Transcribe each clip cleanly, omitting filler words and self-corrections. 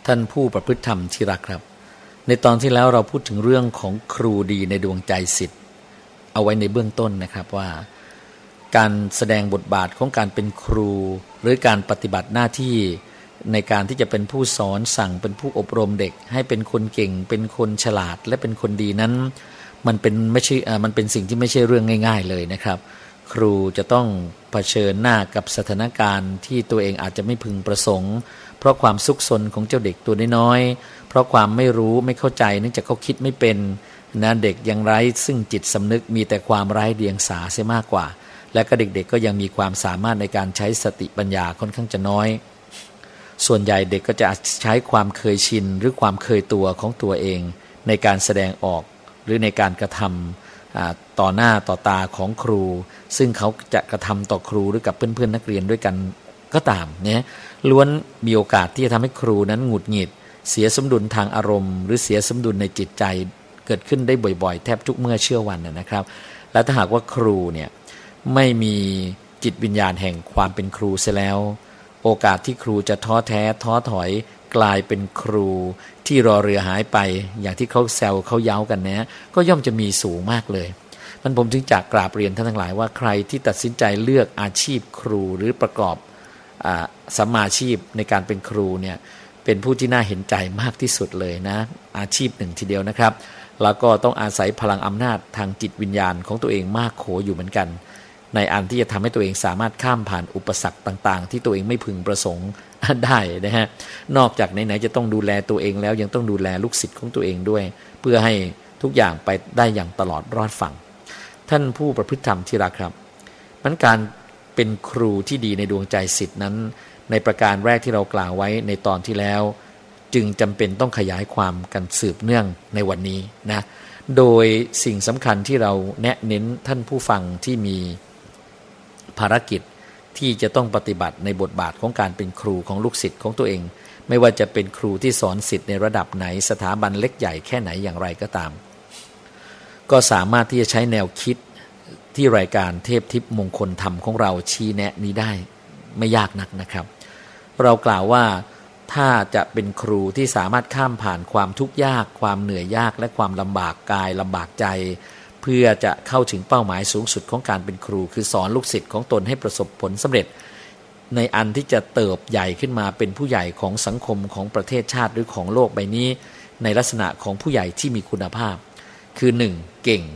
ท่านผู้ประพฤติธรรมที่รักครับในตอนที่แล้วเราพูดถึงเรื่องของครูดีในดวงใจศิษย์เอาไว้ในเบื้องต้นนะครับว่าการแสดงบทบาทของการเป็นครูหรือการปฏิบัติหน้าที่ในการที่จะเป็นผู้สอนสั่งเป็นผู้อบรมเด็กให้เป็นคนเก่งเป็นคนฉลาดและเป็นคนดีนั้นมันเป็นสิ่งที่ไม่ใช่เรื่องง่ายๆเลยนะครับครูจะต้องเผชิญหน้ากับสถานการณ์ที่ตัวเองอาจจะไม่พึงประสงค์เพราะความซุกซนของเจ้าเด็กตัวน้อยๆเพราะความไม่รู้ไม่เข้าใจเนื่องจากเขาคิดไม่เป็นนะเด็กยังไร้ซึ่งจิตสำนึกมีแต่ความไร้เดียงสาเสียมากกว่าและก็เด็กๆก็ยังมีความสามารถในการใช้สติปัญญาค่อนข้างจะน้อยส่วนใหญ่เด็กก็จะใช้ความเคยชินหรือความเคยตัวของตัวเองในการแสดงออกหรือในการกระทำต่อหน้าต่อตาของครูซึ่งเขาจะกระทำต่อครูหรือกับเพื่อนๆนักเรียนด้วยกันก็ตามเนี่ยล้วนมีโอกาสที่จะทำให้ครูนั้นหงุดหงิดเสียสมดุลทางอารมณ์หรือเสียสมดุลในจิตใจเกิดขึ้นได้บ่อยๆแทบทุกเมื่อเชื่อวันนะครับและถ้าหากว่าครูเนี่ยไม่มีจิตวิญญาณแห่งความเป็นครูเสียแล้วโอกาสที่ครูจะท้อแท้ท้อถอยกลายเป็นครูที่รอเรือหายไปอย่างที่เขาแซวเขาเย้ากันนะก็ย่อมจะมีสูงมากเลยมันผมจึงจากกราบเรียนท่านทั้งหลายว่าใครที่ตัดสินใจเลือกอาชีพครูหรือประกอบสัมมาอาชีพในการเป็นครูเนี่ยเป็นผู้ที่น่าเห็นใจมากที่สุดเลยนะอาชีพหนึ่งทีเดียวนะครับแล้วก็ต้องอาศัยพลังอำนาจทางจิตวิญญาณของตัวเองมากโขอยู่เหมือนกันในอันที่จะทำให้ตัวเองสามารถข้ามผ่านอุปสรรคต่างๆที่ตัวเองไม่พึงประสงค์ได้นะฮะนอกจากไหนๆจะต้องดูแลตัวเองแล้วยังต้องดูแลลูกศิษย์ของตัวเองด้วยเพื่อให้ทุกอย่างไปได้อย่างตลอดรอดฝั่งท่านผู้ประพฤติธรรมที่รักครับมันการเป็นครูที่ดีในดวงใจศิษย์นั้นในประการแรกที่เรากล่าวไว้ในตอนที่แล้วจึงจำเป็นต้องขยายความกันสืบเนื่องในวันนี้นะโดยสิ่งสำคัญที่เราแนะเน้นท่านผู้ฟังที่มีภารกิจที่จะต้องปฏิบัติในบทบาทของการเป็นครูของลูกศิษย์ของตัวเองไม่ว่าจะเป็นครูที่สอนศิษย์ในระดับไหนสถาบันเล็กใหญ่แค่ไหนอย่างไรก็ตามก็สามารถที่จะใช้แนวคิดที่รายการเทพทิพย์มงคลธรรมของเราชี้แนะนี้ได้ไม่ยากนักนะครับเรากล่าวว่าถ้าจะเป็นครูที่สามารถข้ามผ่านความทุกข์ยากความเหนื่อยยากและความลำบากกายลำบากใจเพื่อจะเข้าถึงเป้าหมายสูงสุดของการเป็นครูคือสอนลูกศิษย์ของตนให้ประสบผลสำเร็จในอันที่จะเติบใหญ่ขึ้นมาเป็นผู้ใหญ่ของสังคมของประเทศชาติหรือของโลกใบนี้ในลักษณะของผู้ใหญ่ที่มีคุณภาพคือ 1. เก่ง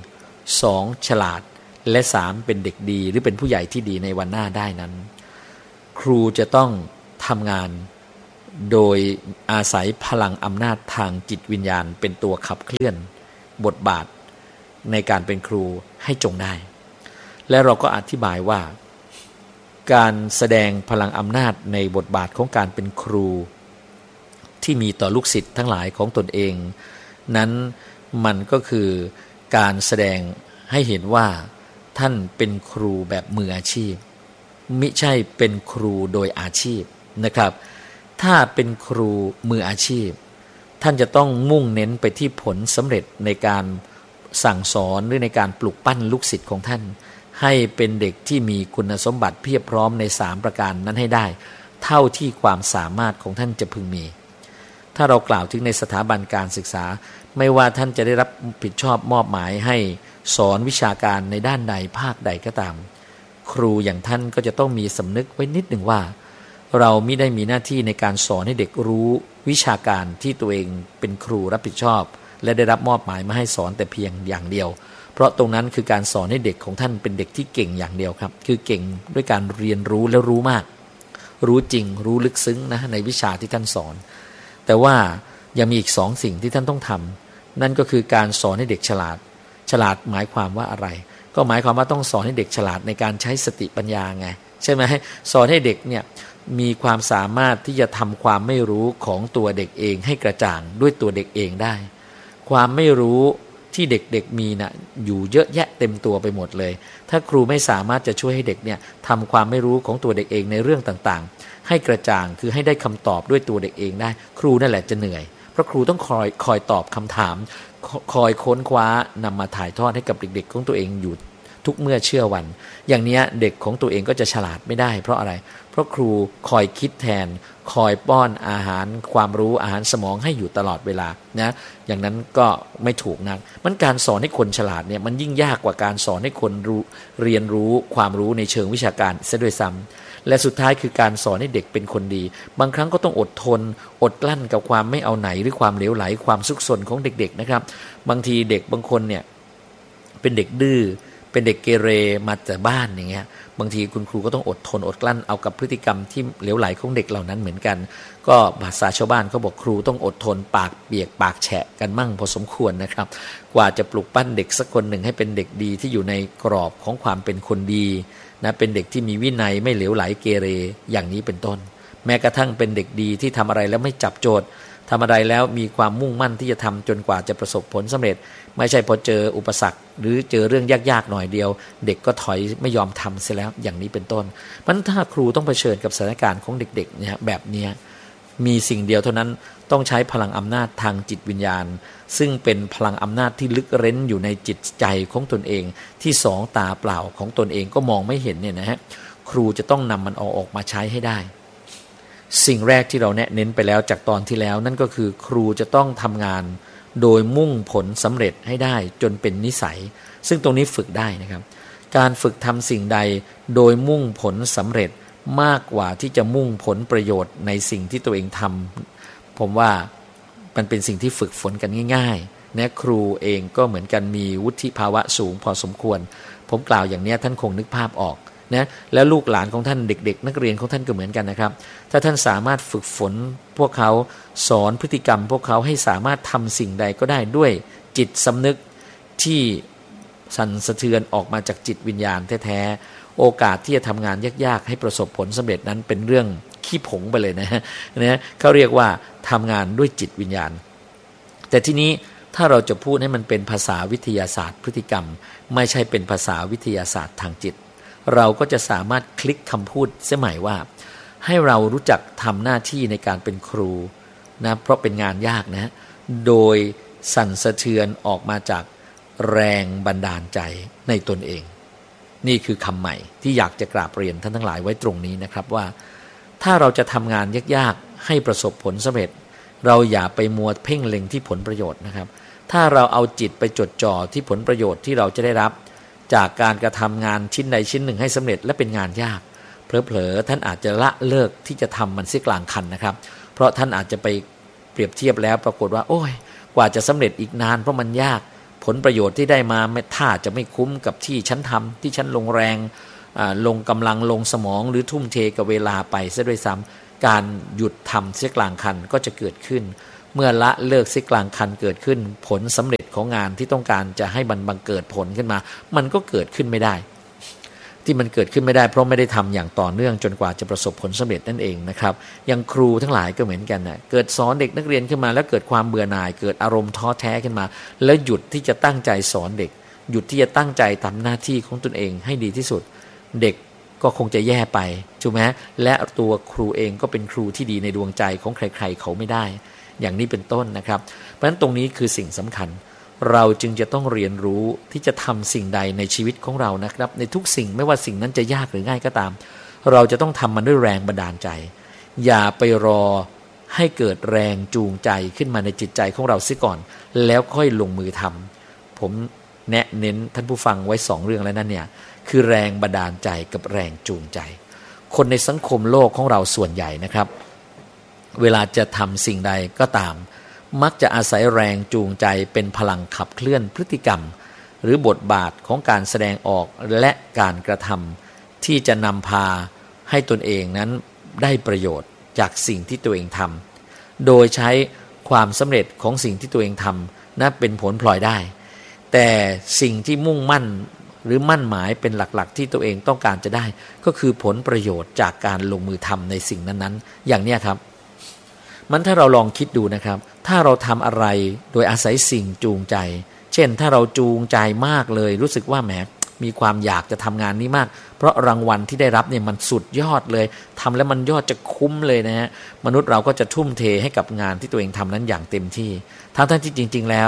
2. ฉลาดและ 3. เป็นเด็กดีหรือเป็นผู้ใหญ่ที่ดีในวันหน้าได้นั้นครูจะต้องทำงานโดยอาศัยพลังอำนาจทางจิตวิญญาณเป็นตัวขับเคลื่อนบทบาทในการเป็นครูให้จงได้และเราก็อธิบายว่าการแสดงพลังอำนาจในบทบาทของการเป็นครูที่มีต่อลูกศิษย์ทั้งหลายของตนเองนั้นมันก็คือการแสดงให้เห็นว่าท่านเป็นครูแบบมืออาชีพมิใช่เป็นครูโดยอาชีพนะครับถ้าเป็นครูมืออาชีพท่านจะต้องมุ่งเน้นไปที่ผลสำเร็จในการสั่งสอนหรือในการปลุกปั้นลูกศิษย์ของท่านให้เป็นเด็กที่มีคุณสมบัติเพียบพร้อมใน3ประการนั้นให้ได้เท่าที่ความสามารถของท่านจะพึงมีถ้าเรากล่าวถึงในสถาบันการศึกษาไม่ว่าท่านจะได้รับผิดชอบมอบหมายให้สอนวิชาการในด้านใดภาคใดก็ตามครูอย่างท่านก็จะต้องมีสำนึกไว้นิดหนึ่งว่าเราไม่ได้มีหน้าที่ในการสอนให้เด็กรู้วิชาการที่ตัวเองเป็นครูรับผิดชอบและได้รับมอบหมายมาให้สอนแต่เพียงอย่างเดียวเพราะตรงนั้นคือการสอนให้เด็กของท่านเป็นเด็กที่เก่งอย่างเดียวครับคือเก่งด้วยการเรียนรู้และรู้มากรู้จริงรู้ลึกซึ้งนะในวิชาที่ท่านสอนแต่ว่ายังมีอีก2สิ่งที่ท่านต้องทำนั่นก็คือการสอนให้เด็กฉลาดหมายความว่าอะไรก็หมายความว่าต้องสอนให้เด็กฉลาดในการใช้สติปัญญาไงใช่ไหมสอนให้เด็กเนี่ยมีความสามารถที่จะทำความไม่รู้ของตัวเด็กเองให้กระจ่างด้วยตัวเด็กเองได้ความไม่รู้ที่เด็กๆมีนะอยู่เยอะแยะเต็มตัวไปหมดเลยถ้าครูไม่สามารถจะช่วยให้เด็กเนี่ยทำความไม่รู้ของตัวเด็กเองในเรื่องต่างๆให้กระจ่างคือให้ได้คำตอบด้วยตัวเด็กเองได้ครูนั่นแหละจะเหนื่อยเพราะครูต้องคอยตอบคำถามคอยค้นคว้านำมาถ่ายทอดให้กับเด็กๆของตัวเองอยู่ทุกเมื่อเชื่อวันอย่างนี้เด็กของตัวเองก็จะฉลาดไม่ได้เพราะอะไรเพราะครูคอยคิดแทนคอยป้อนอาหารความรู้อาหารสมองให้อยู่ตลอดเวลานะอย่างนั้นก็ไม่ถูกนักมันการสอนให้คนฉลาดเนี่ยมันยิ่งยากกว่าการสอนให้คนเรียนรู้ความรู้ในเชิงวิชาการซะด้วยซ้ำและสุดท้ายคือการสอนให้เด็กเป็นคนดีบางครั้งก็ต้องอดทนอดกลั้นกับความไม่เอาไหนหรือความเหลวไหลความซุกซนของเด็กๆนะครับบางทีเด็กบางคนเนี่ยเป็นเด็กดื้อเป็นเด็กเกเรมาจากบ้านอย่างเงี้ยบางทีคุณครูก็ต้องอดทนอดกลั้นเอากับพฤติกรรมที่เหลวไหลของเด็กเหล่านั้นเหมือนกันก็ภาษาชาวบ้านเขาบอกครูต้องอดทนปากเปียกปากแฉะกันมั่งพอสมควรนะครับกว่าจะปลุกปั้นเด็กสักคนหนึ่งให้เป็นเด็กดีที่อยู่ในกรอบของความเป็นคนดีนะเป็นเด็กที่มีวินัยไม่เหลวไหลเกเรอย่างนี้เป็นต้นแม้กระทั่งเป็นเด็กดีที่ทำอะไรแล้วไม่จับโจทย์ทำอะไรแล้วมีความมุ่งมั่นที่จะทำจนกว่าจะประสบผลสำเร็จไม่ใช่พอเจออุปสรรคหรือเจอเรื่องยากๆหน่อยเดียวเด็กก็ถอยไม่ยอมทำเสียแล้วอย่างนี้เป็นต้นเพราะฉะนั้นถ้าครูต้องเผชิญกับสถานการณ์ของเด็กๆเนี่ยแบบนี้มีสิ่งเดียวเท่านั้นต้องใช้พลังอำนาจทางจิตวิญญาณซึ่งเป็นพลังอำนาจที่ลึกเร้นอยู่ในจิตใจของตนเองที่สองตาเปล่าของตนเองก็มองไม่เห็นเนี่ยนะฮะครูจะต้องนำมันเอาออกมาใช้ให้ได้สิ่งแรกที่เราเน้นไปแล้วจากตอนที่แล้วนั่นก็คือครูจะต้องทำงานโดยมุ่งผลสำเร็จให้ได้จนเป็นนิสัยซึ่งตรงนี้ฝึกได้นะครับการฝึกทำสิ่งใดโดยมุ่งผลสำเร็จมากกว่าที่จะมุ่งผลประโยชน์ในสิ่งที่ตัวเองทำผมว่ามันเป็นสิ่งที่ฝึกฝนกันง่ายๆนะครูเองก็เหมือนกันมีวุฒิภาวะสูงพอสมควรผมกล่าวอย่างนี้ท่านคงนึกภาพออกนะแล้วลูกหลานของท่านเด็กๆนักเรียนของท่านก็เหมือนกันนะครับถ้าท่านสามารถฝึกฝนพวกเขาสอนพฤติกรรมพวกเขาให้สามารถทำสิ่งใดก็ได้ด้วยจิตสำนึกที่สั่นสะเทือนออกมาจากจิตวิญญาณแท้ๆโอกาสที่จะทำงานยากๆให้ประสบผลสำเร็จนั้นเป็นเรื่องขี้ผงไปเลยนะเขาเรียกว่าทำงานด้วยจิตวิญญาณแต่ทีนี้ถ้าเราจะพูดให้มันเป็นภาษาวิทยาศาสตร์พฤติกรรมไม่ใช่เป็นภาษาวิทยาศาสตร์ทางจิตเราก็จะสามารถคลิกคำพูดเสียใหม่ว่าให้เรารู้จักทำหน้าที่ในการเป็นครูนะเพราะเป็นงานยากนะโดยสั่นสะเทือนออกมาจากแรงบันดาลใจในตนเองนี่คือคำใหม่ที่อยากจะกราบเรียนท่านทั้งหลายไว้ตรงนี้นะครับว่าถ้าเราจะทำงานยากๆให้ประสบผลสำเร็จเราอย่าไปมัวเพ่งเล็งที่ผลประโยชน์นะครับถ้าเราเอาจิตไปจดจ่อที่ผลประโยชน์ที่เราจะได้รับจากการกระทำงานชิ้นใดชิ้นหนึ่งให้สำเร็จและเป็นงานยากเผลอๆท่านอาจจะละเลิกที่จะทำมันเสียกลางคันนะครับเพราะท่านอาจจะไปเปรียบเทียบแล้วปรากฏว่าโอ้ยกว่าจะสำเร็จอีกนานเพราะมันยากผลประโยชน์ที่ได้มาถ้าจะไม่คุ้มกับที่ฉันทำที่ฉันลงแรงลงกำลังลงสมองหรือทุ่มเทกับเวลาไปซะด้วยซ้ำการหยุดทำเสียกลางคันก็จะเกิดขึ้นเมื่อละเลิกเสียกลางคันเกิดขึ้นผลสำเร็จของงานที่ต้องการจะให้มันบังเกิดผลขึ้นมามันก็เกิดขึ้นไม่ได้ที่มันเกิดขึ้นไม่ได้เพราะไม่ได้ทำอย่างต่อเนื่องจนกว่าจะประสบผลสำเร็จนั่นเองนะครับอย่างครูทั้งหลายก็เหมือนกันนะเกิดสอนเด็กนักเรียนขึ้นมาแล้วเกิดความเบื่อหน่ายเกิดอารมณ์ท้อแท้ขึ้นมาแล้วหยุดที่จะตั้งใจสอนเด็กหยุดที่จะตั้งใจทำหน้าที่ของตนเองให้ดีที่สุดเด็กก็คงจะแย่ไปถูกไหมและตัวครูเองก็เป็นครูที่ดีในดวงใจของใครๆเขาไม่ได้อย่างนี้เป็นต้นนะครับเพราะฉะนั้นตรงนี้คือสิ่งสำคัญเราจึงจะต้องเรียนรู้ที่จะทำสิ่งใดในชีวิตของเรานะครับในทุกสิ่งไม่ว่าสิ่งนั้นจะยากหรือง่ายก็ตามเราจะต้องทำมันด้วยแรงบันดาลใจอย่าไปรอให้เกิดแรงจูงใจขึ้นมาในจิตใจของเราเสียก่อนแล้วค่อยลงมือทำผมเน้นท่านผู้ฟังไว้2เรื่องแล้วนั่นเนี่ยคือแรงบันดาลใจกับแรงจูงใจคนในสังคมโลกของเราส่วนใหญ่นะครับเวลาจะทำสิ่งใดก็ตามมักจะอาศัยแรงจูงใจเป็นพลังขับเคลื่อนพฤติกรรมหรือบทบาทของการแสดงออกและการกระทำที่จะนำพาให้ตนเองนั้นได้ประโยชน์จากสิ่งที่ตัวเองทำโดยใช้ความสำเร็จของสิ่งที่ตัวเองทำนั้นเป็นผลพลอยได้แต่สิ่งที่มุ่งมั่นหรือมั่นหมายเป็นหลักๆที่ตัวเองต้องการจะได้ก็คือผลประโยชน์จากการลงมือทำในสิ่งนั้นๆอย่างนี้ครับมันถ้าเราลองคิดดูนะครับถ้าเราทำอะไรโดยอาศัยสิ่งจูงใจเช่นถ้าเราจูงใจมากเลยรู้สึกว่าแหมมีความอยากจะทำงานนี้มากเพราะรางวัลที่ได้รับเนี่ยมันสุดยอดเลยทำแล้วมันยอดจะคุ้มเลยนะฮะมนุษย์เราก็จะทุ่มเทให้กับงานที่ตัวเองทำนั้นอย่างเต็มที่ทั้งที่จริงๆแล้ว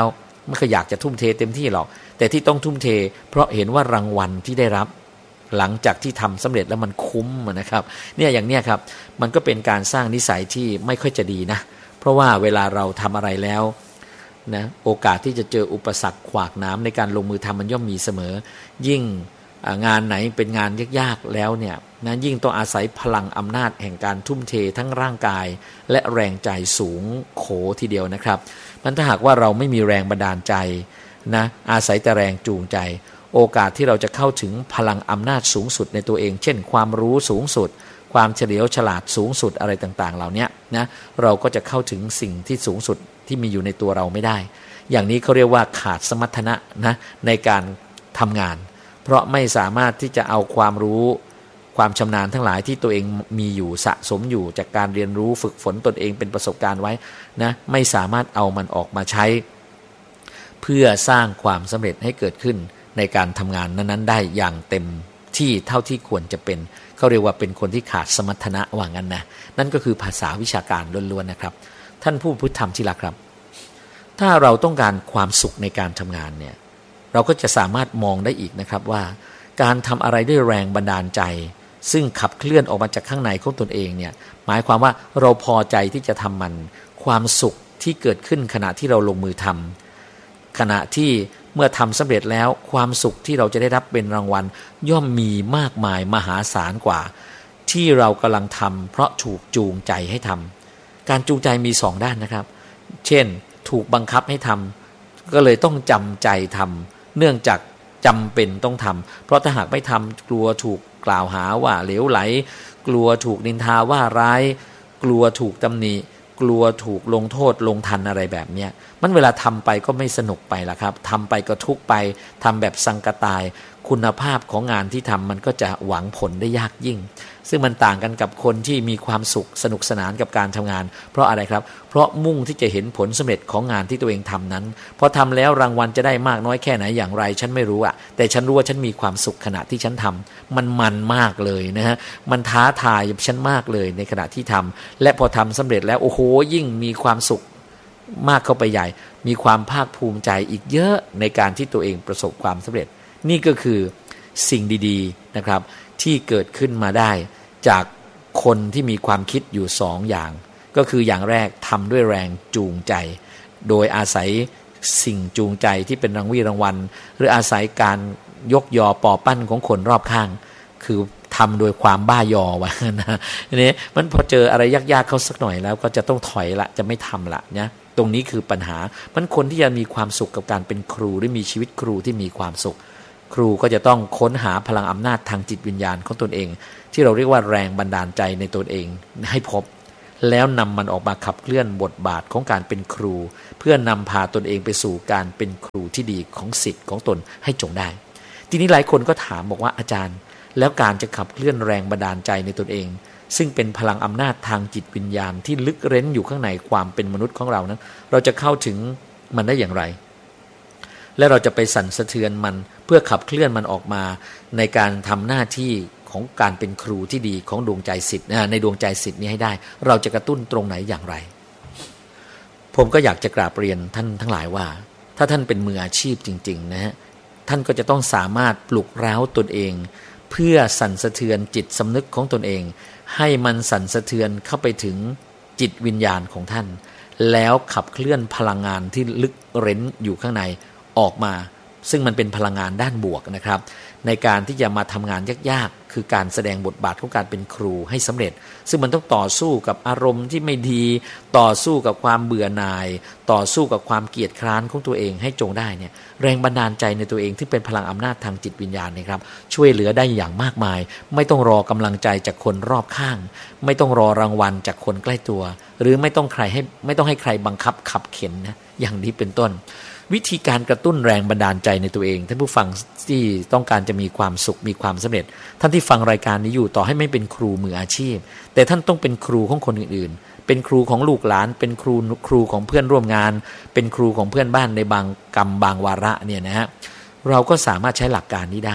ไม่เคยอยากจะทุ่มเทเต็มที่หรอกแต่ที่ต้องทุ่มเทเพราะเห็นว่ารางวัลที่ได้รับหลังจากที่ทำสำเร็จแล้วมันคุ้มนะครับเนี่ยอย่างเนี้ยครับมันก็เป็นการสร้างนิสัยที่ไม่ค่อยจะดีนะเพราะว่าเวลาเราทำอะไรแล้วนะโอกาสที่จะเจออุปสรรคขวากหนามในการลงมือทำมันย่อมมีเสมอยิ่งงานไหนเป็นงานยากๆแล้วเนี่ยนะยิ่งต้องอาศัยพลังอำนาจแห่งการทุ่มเททั้งร่างกายและแรงใจสูงโขทีเดียวนะครับมันถ้าหากว่าเราไม่มีแรงบันดาลใจนะอาศัยแต่แรงจูงใจโอกาสที่เราจะเข้าถึงพลังอำนาจสูงสุดในตัวเองเช่นความรู้สูงสุดความเฉลียวฉลาดสูงสุดอะไรต่างๆเหล่านี้นะเราก็จะเข้าถึงสิ่งที่สูงสุดที่มีอยู่ในตัวเราไม่ได้อย่างนี้เขาเรียกว่าขาดสมรรถนะนะในการทำงานเพราะไม่สามารถที่จะเอาความรู้ความชำนาญทั้งหลายที่ตัวเองมีอยู่สะสมอยู่จากการเรียนรู้ฝึกฝนตนเองเป็นประสบการณ์ไว้นะไม่สามารถเอามันออกมาใช้เพื่อสร้างความสำเร็จให้เกิดขึ้นในการทำงานนั้นๆได้อย่างเต็มที่เท่าที่ควรจะเป็นเขาเรียกว่าเป็นคนที่ขาดสมรรถนะว่างั้นนะนั่นก็คือภาษาวิชาการล้วนๆนะครับท่านผู้พุทธธรรมที่รักครับถ้าเราต้องการความสุขในการทำงานเนี่ยเราก็จะสามารถมองได้อีกนะครับว่าการทำอะไรด้วยแรงบันดาลใจซึ่งขับเคลื่อนออกมาจากข้างในของตนเองเนี่ยหมายความว่าเราพอใจที่จะทำมันความสุขที่เกิดขึ้นขณะที่เราลงมือทำขณะที่เมื่อทำสำเร็จแล้วความสุขที่เราจะได้รับเป็นรางวัลย่อมมีมากมายมหาศาลกว่าที่เรากำลังทำเพราะถูกจูงใจให้ทำการจูงใจมีสองด้านนะครับเช่นถูกบังคับให้ทำก็เลยต้องจำใจทำเนื่องจากจำเป็นต้องทำเพราะถ้าหากไม่ทำกลัวถูกกล่าวหาว่าเหลวไหลกลัวถูกนินทาว่าร้ายกลัวถูกตำหนิกลัวถูกลงโทษลงทันอะไรแบบเนี้ยมันเวลาทำไปก็ไม่สนุกไปละครับทำไปก็ทุกข์ไปทำแบบสังกตายคุณภาพของงานที่ทำมันก็จะหวังผลได้ยากยิ่งซึ่งมันต่างกันกับคนที่มีความสุขสนุกสนานกับการทำงานเพราะอะไรครับเพราะมุ่งที่จะเห็นผลสำเร็จของงานที่ตัวเองทำนั้นพอทำแล้วรางวัลจะได้มากน้อยแค่ไหนอย่างไรฉันไม่รู้อะแต่ฉันรู้ว่าฉันมีความสุขขณะที่ฉันทำมันมากเลยนะฮะมันท้าทายฉันมากเลยในขณะที่ทำและพอทำสำเร็จแล้วโอ้โหยิ่งมีความสุขมากเข้าไปใหญ่มีความภาคภูมิใจอีกเยอะในการที่ตัวเองประสบความสำเร็จนี่ก็คือสิ่งดีๆนะครับที่เกิดขึ้นมาได้จากคนที่มีความคิดอยู่สองอย่างก็คืออย่างแรกทำด้วยแรงจูงใจโดยอาศัยสิ่งจูงใจที่เป็นรางวีรางวัลหรืออาศัยการยกยอปอปั้นของคนรอบข้างคือทำโดยความบ้ายอวะนะนี่มันพอเจออะไรยากๆเขาสักหน่อยแล้วก็จะต้องถอยละจะไม่ทำละนะตรงนี้คือปัญหามันคนที่จะมีความสุขกับการเป็นครูหรือมีชีวิตครูที่มีความสุขครูก็จะต้องค้นหาพลังอำนาจทางจิตวิญญาณของตนเองที่เราเรียกว่าแรงบันดาลใจในตนเองให้พบแล้วนำมันออกมาขับเคลื่อนบทบาทของการเป็นครูเพื่อนำพาตนเองไปสู่การเป็นครูที่ดีของศิษย์ของตนให้จงได้ทีนี้หลายคนก็ถามบอกว่าอาจารย์แล้วการจะขับเคลื่อนแรงบันดาลใจในตนเองซึ่งเป็นพลังอำนาจทางจิตวิญญาณที่ลึกเร้นอยู่ข้างในความเป็นมนุษย์ของเรานั้นเราจะเข้าถึงมันได้อย่างไรและเราจะไปสั่นสะเทือนมันเพื่อขับเคลื่อนมันออกมาในการทำหน้าที่ของการเป็นครูที่ดีของดวงใจศิษย์ในดวงใจศิษย์นี้ให้ได้เราจะกระตุ้นตรงไหนอย่างไรผมก็อยากจะกราบเรียนท่านทั้งหลายว่าถ้าท่านเป็นมืออาชีพจริงๆนะฮะท่านก็จะต้องสามารถปลุกเร้าตนเองเพื่อสั่นสะเทือนจิตสำนึกของตนเองให้มันสั่นสะเทือนเข้าไปถึงจิตวิญญาณของท่านแล้วขับเคลื่อนพลังงานที่ลึกเร้นอยู่ข้างในออกมาซึ่งมันเป็นพลังงานด้านบวกนะครับในการที่จะมาทำงานยากๆคือการแสดงบทบาทของการเป็นครูให้สำเร็จซึ่งมันต้องต่อสู้กับอารมณ์ที่ไม่ดีต่อสู้กับความเบื่อหน่ายต่อสู้กับความเกลียดคร้านของตัวเองให้จงได้เนี่ยแรงบันดาลใจในตัวเองที่เป็นพลังอำนาจทางจิตวิญญาณนะครับช่วยเหลือได้อย่างมากมายไม่ต้องรอกำลังใจจากคนรอบข้างไม่ต้องรอรางวัลจากคนใกล้ตัวหรือไม่ต้องให้ใครบังคับขับเข็นนะอย่างนี้เป็นต้นวิธีการกระตุ้นแรงบันดาลใจในตัวเองท่านผู้ฟังที่ต้องการจะมีความสุขมีความสำเร็จท่านที่ฟังรายการนี้อยู่ต่อให้ไม่เป็นครูมืออาชีพแต่ท่านต้องเป็นครูของคนอื่นๆเป็นครูของลูกหลานเป็นครูของเพื่อนร่วมงานเป็นครูของเพื่อนบ้านในบางกรรมบางวาระเนี่ยนะฮะเราก็สามารถใช้หลักการนี้ได้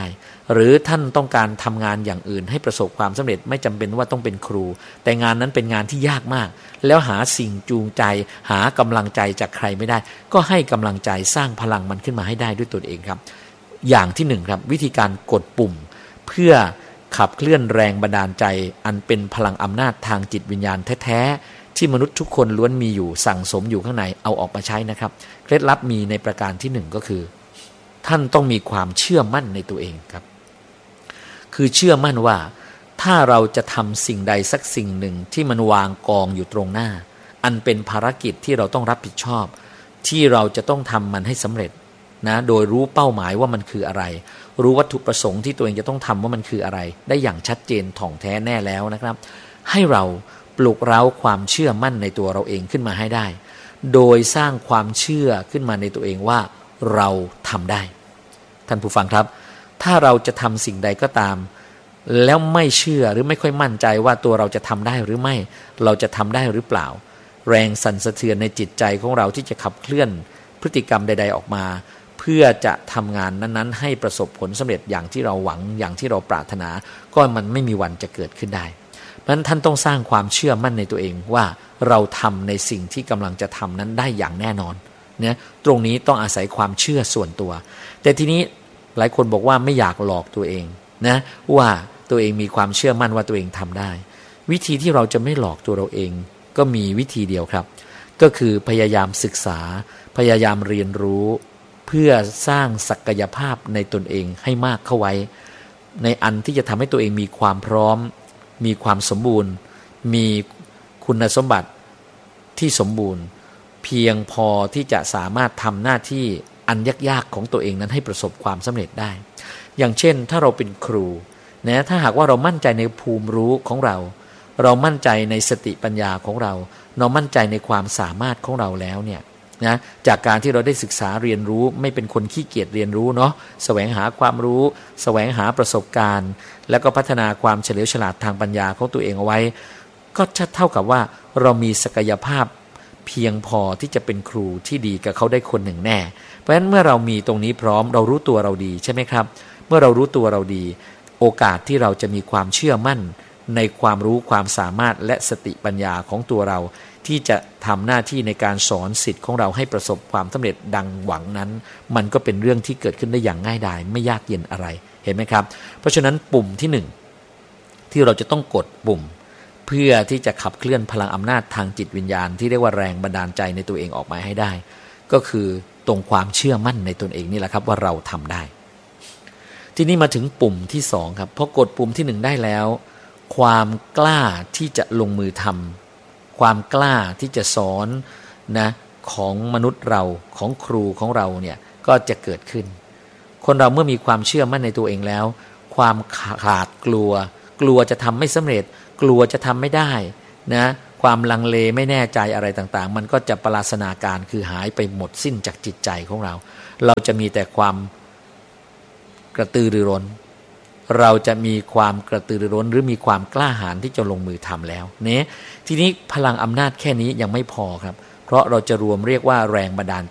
หรือท่านต้องการทำงานอย่างอื่นให้ประสบความสำเร็จไม่จำเป็นว่าต้องเป็นครูแต่งานนั้นเป็นงานที่ยากมากแล้วหาสิ่งจูงใจหากำลังใจจากใครไม่ได้ก็ให้กำลังใจสร้างพลังมันขึ้นมาให้ได้ด้วยตนเองครับอย่างที่หนึ่งครับวิธีการกดปุ่มเพื่อขับเคลื่อนแรงบันดาลใจอันเป็นพลังอำนาจทางจิตวิญญาณแท้ๆที่มนุษย์ทุกคนล้วนมีอยู่สั่งสมอยู่ข้างในเอาออกมาใช้นะครับเคล็ดลับมีในประการที่หนึ่งก็คือท่านต้องมีความเชื่อมั่นในตัวเองครับคือเชื่อมั่นว่าถ้าเราจะทำสิ่งใดสักสิ่งหนึ่งที่มันวางกองอยู่ตรงหน้าอันเป็นภารกิจที่เราต้องรับผิดชอบที่เราจะต้องทำมันให้สำเร็จนะโดยรู้เป้าหมายว่ามันคืออะไรรู้วัตถุประสงค์ที่ตัวเองจะต้องทำว่ามันคืออะไรได้อย่างชัดเจนถ่องแท้แน่แล้วนะครับให้เราปลุกเร้าความเชื่อมั่นในตัวเราเองขึ้นมาให้ได้โดยสร้างความเชื่อขึ้นมาในตัวเองว่าเราทำได้ท่านผู้ฟังครับถ้าเราจะทำสิ่งใดก็ตามแล้วไม่เชื่อหรือไม่ค่อยมั่นใจว่าตัวเราจะทำได้หรือไม่เราจะทำได้หรือเปล่าแรงสั่นสะเทือนในจิตใจของเราที่จะขับเคลื่อนพฤติกรรมใดๆออกมาเพื่อจะทำงานนั้นๆให้ประสบผลสำเร็จอย่างที่เราหวังอย่างที่เราปรารถนาก็มันไม่มีวันจะเกิดขึ้นได้เพราะฉะนั้นท่านต้องสร้างความเชื่อมั่นในตัวเองว่าเราทำในสิ่งที่กำลังจะทำนั้นได้อย่างแน่นอนเนี่ยตรงนี้ต้องอาศัยความเชื่อส่วนตัวแต่ทีนี้หลายคนบอกว่าไม่อยากหลอกตัวเองนะว่าตัวเองมีความเชื่อมั่นว่าตัวเองทำได้วิธีที่เราจะไม่หลอกตัวเราเองก็มีวิธีเดียวครับก็คือพยายามศึกษาพยายามเรียนรู้เพื่อสร้างศักยภาพในตนเองให้มากเข้าไว้ในอันที่จะทำให้ตัวเองมีความพร้อมมีความสมบูรณ์มีคุณสมบัติที่สมบูรณ์เพียงพอที่จะสามารถทำหน้าที่อันยากๆของตัวเองนั้นให้ประสบความสำเร็จได้อย่างเช่นถ้าเราเป็นครูนะถ้าหากว่าเรามั่นใจในภูมิรู้ของเราเรามั่นใจในสติปัญญาของเรามั่นใจในความสามารถของเราแล้วเนี่ยนะจากการที่เราได้ศึกษาเรียนรู้ไม่เป็นคนขี้เกียจเรียนรู้เนาะแสวงหาความรู้แสวงหาประสบการณ์แล้วก็พัฒนาความเฉลียวฉลาดทางปัญญาของตัวเองเอาไว้ก็เท่ากับว่าเรามีศักยภาพเพียงพอที่จะเป็นครูที่ดีกับเขาได้คนหนึ่งแน่เพราะฉะนั้นเมื่อเรามีตรงนี้พร้อมเรารู้ตัวเราดีใช่ไหมครับเมื่อเรารู้ตัวเราดีโอกาสที่เราจะมีความเชื่อมั่นในความรู้ความสามารถและสติปัญญาของตัวเราที่จะทำหน้าที่ในการสอนศิษย์ของเราให้ประสบความสำเร็จดังหวังนั้นมันก็เป็นเรื่องที่เกิดขึ้นได้อย่างง่ายดายไม่ยากเย็นอะไรเห็นไหมครับเพราะฉะนั้นปุ่มที่หนึ่งที่เราจะต้องกดปุ่มเพื่อที่จะขับเคลื่อนพลังอำนาจทางจิตวิญญาณที่เรียกว่าแรงบันดาลใจในตัวเองออกมาให้ได้ก็คือตรงความเชื่อมั่นในตนเองนี่แหละครับว่าเราทำได้ทีนี้มาถึงปุ่มที่สองครับพอกดปุ่มที่หนึ่งได้แล้วความกล้าที่จะลงมือทำความกล้าที่จะสอนนะของมนุษย์เราของครูของเราเนี่ยก็จะเกิดขึ้นคนเราเมื่อมีความเชื่อมั่นในตัวเองแล้วความขาดกลัวจะทำไม่สำเร็จกลัวจะทำไม่ได้นะความลังเลไม่แน่ใจอะไรต่างๆมันก็จะปราศนาการคือหายไปหมดสิ้นจากจิตใจของเราเราจะมีแต่ความกระตือรือร้นเราจะมีความกระตือรือร้นหรือมีความกล้าหาญที่จะลงมือทำแล้วเนี่ยทีนี้พลังอำนาจแค่นี้ยังไม่พอครับเพราะเราจะรวมเรียกว่าแรงบันดาล